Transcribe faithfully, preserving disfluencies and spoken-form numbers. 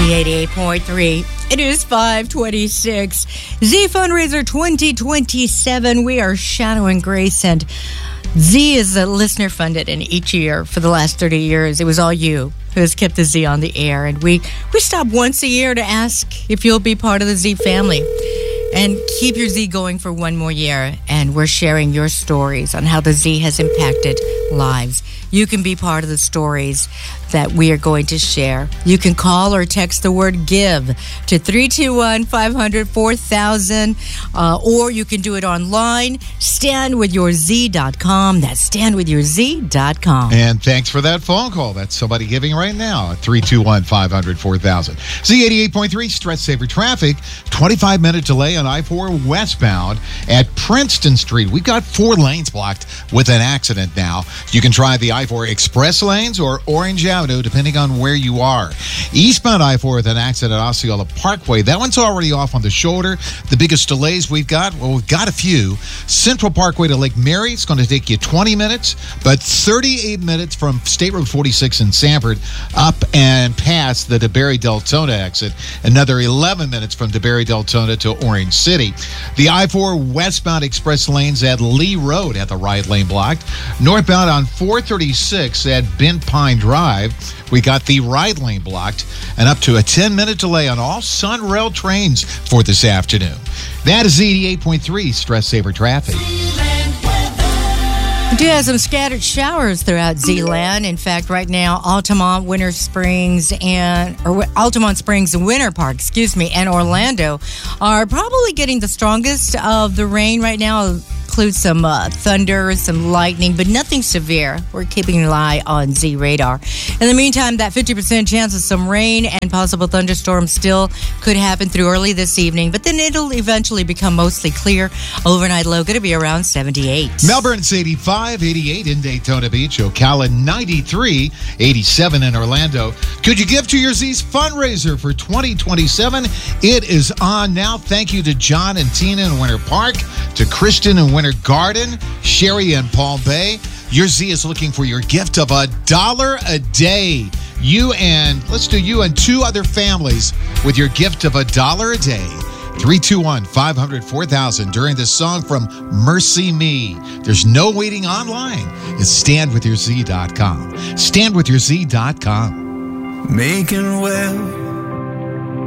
Z eighty-eight point three. It is five twenty-six. Z Fundraiser twenty twenty-seven. We are shadowing Grace, and Z is a listener funded, and each year for the last thirty years, it was all you who has kept the Z on the air. And we, we stop once a year to ask if you'll be part of the Z family and keep your Z going for one more year. And we're sharing your stories on how the Z has impacted lives. You can be part of the stories that we are going to share. You can call or text the word GIVE to three two one, five hundred, four thousand, uh, or you can do it online, stand with your z dot com. That's stand with your z dot com. And thanks for that phone call. That's somebody giving right now at three two one, five hundred, four thousand. Z eighty-eight point three, Stress Saver Traffic. twenty-five minute delay on I four westbound at Princeton Street. We've got four lanes blocked with an accident now. You can try the I four express lanes or Orange Avenue, depending on where you are. Eastbound I four with an accident at Osceola Parkway. That one's already off on the shoulder. The biggest delays we've got, well, we've got a few. Central Parkway to Lake Mary, it's going to take you twenty minutes, but thirty-eight minutes from State Road forty-six in Sanford up and past the DeBerry Deltona exit. Another eleven minutes from DeBerry Deltona to Orange City. The I four westbound express lanes at Lee Road at the right lane blocked. Northbound on four thirty-six at Bent Pine Drive, we got the right lane blocked, and up to a ten minute delay on all Sunrail trains for this afternoon. That is eighty-eight point three Stress Saver Traffic. We do have some scattered showers throughout Z-Land. In fact, right now, Altamont, Winter Springs, and or Altamont Springs and Winter Park, excuse me, and Orlando are probably getting the strongest of the rain right now. Includes some uh, thunder, some lightning, but nothing severe. We're keeping an eye on Z radar. In the meantime, that fifty percent chance of some rain and possible thunderstorms still could happen through early this evening, but then it'll eventually become mostly clear. Overnight low going to be around seventy-eight. Melbourne's eighty-five, eighty-eight in Daytona Beach. Ocala ninety-three, eighty-seven in Orlando. Could you give to your Z's fundraiser for twenty twenty-seven? It is on now. Thank you to John and Tina in Winter Park, to Kristen in Winter Garden, Sherry and Palm Bay. Your Z is looking for your gift of a dollar a day. You and, let's do you and two other families with your gift of a dollar a day. three two one, five hundred, four thousand during this song from Mercy Me. There's no waiting online. It's stand with your z dot com. stand with your z dot com. Making well